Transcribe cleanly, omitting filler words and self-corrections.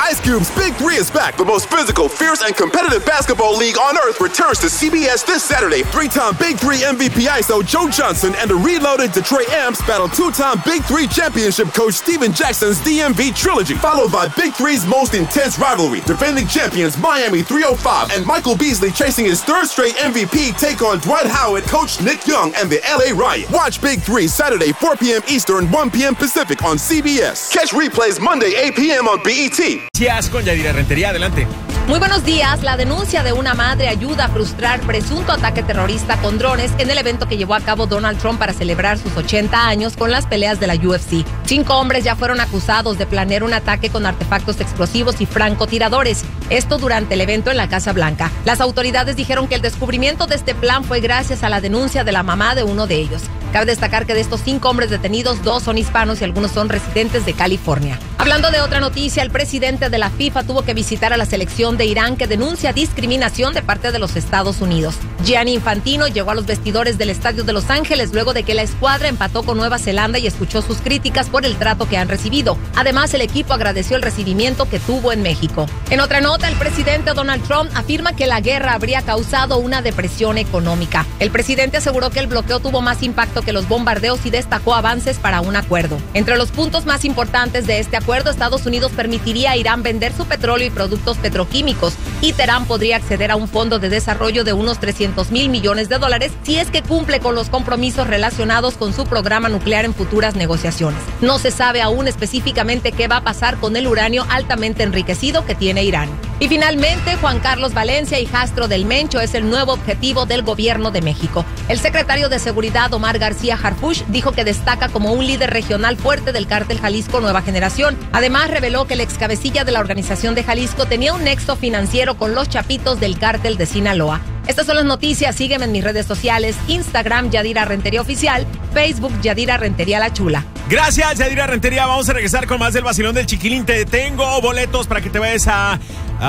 Ice Cube's Big Three is back. The most physical, fierce, and competitive basketball league on earth returns to CBS this Saturday. Three-time Big Three MVP ISO Joe Johnson and the reloaded Detroit Amps battle two-time Big Three championship coach Steven Jackson's DMV trilogy, followed by Big Three's most intense rivalry. Defending champions Miami 305 and Michael Beasley chasing his third straight MVP take on Dwight Howard, coach Nick Young, and the LA Riot. Watch Big Three Saturday, 4 p.m. Eastern, 1 p.m. Pacific on CBS. Catch replays Monday, 8 p.m. on BET. Con Yadira Rentería, adelante. Muy buenos días. La denuncia de una madre ayuda a frustrar presunto ataque terrorista con drones en el evento que llevó a cabo Donald Trump para celebrar sus 80 años con las peleas de la UFC. 5 hombres ya fueron acusados de planear un ataque con artefactos explosivos y francotiradores. Esto durante el evento en la Casa Blanca. Las autoridades dijeron que el descubrimiento de este plan fue gracias a la denuncia de la mamá de uno de ellos. Cabe destacar que de estos 5 hombres detenidos, 2 son hispanos y algunos son residentes de California. Hablando de otra noticia, el presidente de la FIFA tuvo que visitar a la selección de Irán que denuncia discriminación de parte de los Estados Unidos. Gianni Infantino llegó a los vestidores del Estadio de Los Ángeles luego de que la escuadra empató con Nueva Zelanda y escuchó sus críticas por el trato que han recibido. Además, el equipo agradeció el recibimiento que tuvo en México. En otra nota, el presidente Donald Trump afirma que la guerra habría causado una depresión económica. El presidente aseguró que el bloqueo tuvo más impacto que los bombardeos y destacó avances para un acuerdo. Entre los puntos más importantes de este acuerdo, Estados Unidos permitiría a Irán vender su petróleo y productos petroquímicos y Teherán podría acceder a un fondo de desarrollo de unos $300 mil millones si es que cumple con los compromisos relacionados con su programa nuclear en futuras negociaciones. No se sabe aún específicamente qué va a pasar con el uranio altamente enriquecido que tiene Irán. Y finalmente, Juan Carlos Valencia, hijastro del Mencho, es el nuevo objetivo del gobierno de México. El secretario de Seguridad, Omar García Harfuch, dijo que destaca como un líder regional fuerte del cártel Jalisco Nueva Generación. Además, reveló que el excabecilla de la organización de Jalisco tenía un nexo financiero con los chapitos del cártel de Sinaloa. Estas son las noticias. Sígueme en mis redes sociales: Instagram, Yadira Rentería Oficial, Facebook, Yadira Rentería La Chula. Gracias, Yadira Rentería. Vamos a regresar con más del vacilón del Chiquilín. Te tengo boletos para que te vayas a